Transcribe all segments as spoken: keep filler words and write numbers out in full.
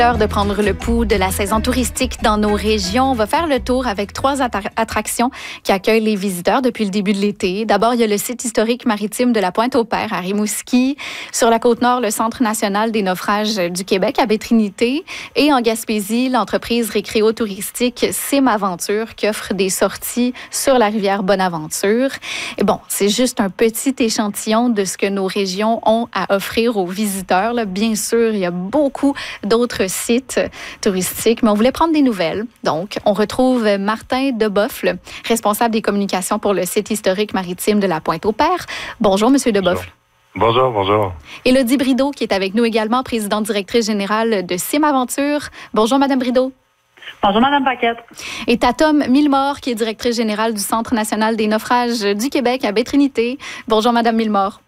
L'heure de prendre le pouls de la saison touristique dans nos régions. On va faire le tour avec trois attra- attractions qui accueillent les visiteurs depuis le début de l'été. D'abord, il y a le site historique maritime de la Pointe-au-Père à Rimouski. Sur la Côte-Nord, le Centre national des naufrages du Québec à Baie-Trinité. Et en Gaspésie, l'entreprise récréo-touristique Simaventure qui offre des sorties sur la rivière Bonaventure. Et bon, c'est juste un petit échantillon de ce que nos régions ont à offrir aux visiteurs. Là, bien sûr, il y a beaucoup d'autres sites touristiques, mais on voulait prendre des nouvelles. Donc, on retrouve Martin Deboffle, responsable des communications pour le site historique maritime de la Pointe-au-Père. Bonjour, Monsieur Deboffle. Bonjour, bonjour. Élodie Brideau, qui est avec nous également, présidente directrice générale de Simaventure. Bonjour, Madame Brideau. Bonjour, Mme Paquette. Et Tatom Milmore, qui est directrice générale du Centre national des naufrages du Québec à Baie-Trinité. Bonjour, Madame Milmore.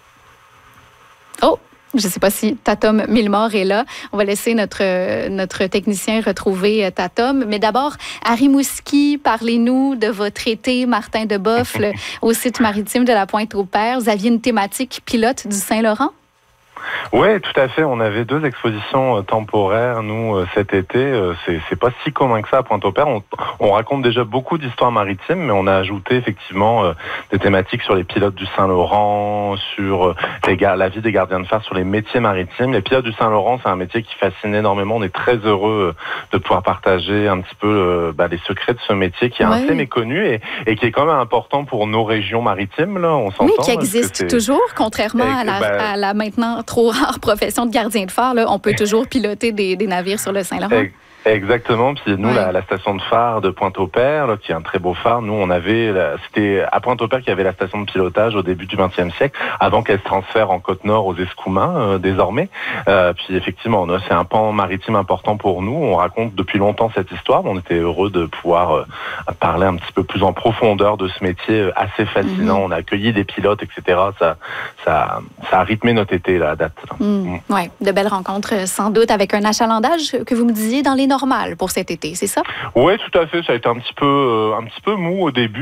Oh! Je ne sais pas si Tatom Milmore est là. On va laisser notre, notre technicien retrouver Tatom. Mais d'abord, à Rimouski, parlez-nous de votre été, Martin Deboffle, au site maritime de la Pointe-au-Père. Vous aviez une thématique pilote du Saint-Laurent? Oui, tout à fait. On avait deux expositions euh, temporaires, nous, euh, cet été. Euh, c'est, c'est pas si commun que ça à Pointe-au-Père. On, on raconte déjà beaucoup d'histoires maritimes, mais on a ajouté effectivement euh, des thématiques sur les pilotes du Saint-Laurent, sur euh, les gar- la vie des gardiens de phare, sur les métiers maritimes. Les pilotes du Saint-Laurent, c'est un métier qui fascine énormément. On est très heureux euh, de pouvoir partager un petit peu euh, bah, les secrets de ce métier qui est Oui. assez méconnu et, et qui est quand même important pour nos régions maritimes. Là, on s'entend. Oui, qui existe toujours, contrairement à la, bah, à la maintenant trop rare profession de gardien de phare. Là, on peut toujours piloter des, des navires sur le Saint-Laurent. Exactement. Puis nous, ouais. la, la station de phare de Pointe-au-Père, là, qui est un très beau phare, nous, on avait, la, c'était à Pointe-au-Père qu'il y avait la station de pilotage au début du vingtième siècle, avant qu'elle se transfère en Côte-Nord aux Escoumins, euh, désormais. Euh, puis effectivement, là, c'est un pan maritime important pour nous. On raconte depuis longtemps cette histoire. On était heureux de pouvoir euh, parler un petit peu plus en profondeur de ce métier assez fascinant. Mm-hmm. On a accueilli des pilotes, et cetera. Ça, ça, ça a rythmé notre été, là, à date. Mm. Mm. Oui, de belles rencontres, sans doute, avec un achalandage que vous me disiez dans les normales pour cet été, c'est ça? Oui, tout à fait. Ça a été un petit peu, euh, un petit peu mou au début.